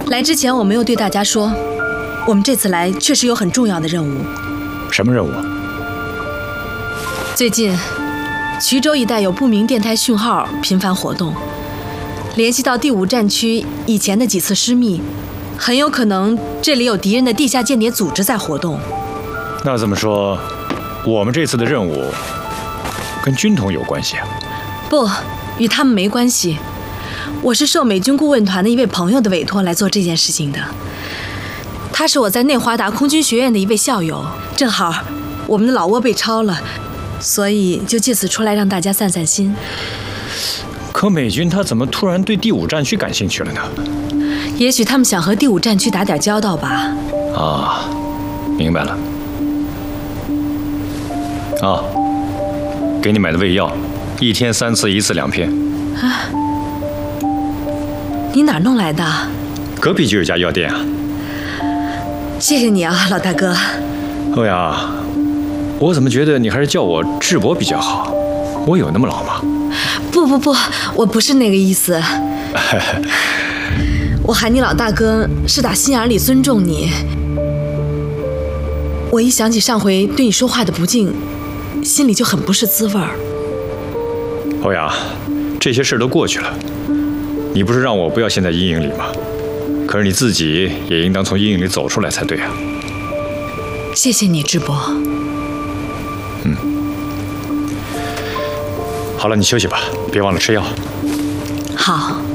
来之前我没有对大家说，我们这次来确实有很重要的任务。 什么任务？ 最近，衢州一带有不明电台讯号频繁活动，联系到第5战区以前的几次失密，很有可能这里有敌人的地下间谍组织在活动。 那这么说，我们这次的任务跟军统有关系啊？ 不，与他们没关系。我是受美军顾问团的一位朋友的委托来做这件事情的。他是我在内华达空军学院的一位校友，正好我们的老窝被抄了，所以就借此出来让大家散散心。 可美军他怎么突然对第5战区感兴趣了呢？ 也许他们想和第5战区打点交道吧。 啊，明白了。啊，给你买的胃药，1天3次，1次2片。 啊，你哪弄来的？ 隔壁就有家药店啊。 谢谢你啊，老大哥。 欧阳，我怎么觉得你还是叫我智博比较好？我有那么老吗？ 不，我不是那个意思。我喊你老大哥是打心眼里尊重你。我一想起上回对你说话的不敬，心里就很不是滋味儿。 欧阳，这些事都过去了，你不是让我不要陷在阴影里吗？可是你自己也应当从阴影里走出来才对啊。 谢谢你，智博。 好了，你休息吧，别忘了吃药。 好。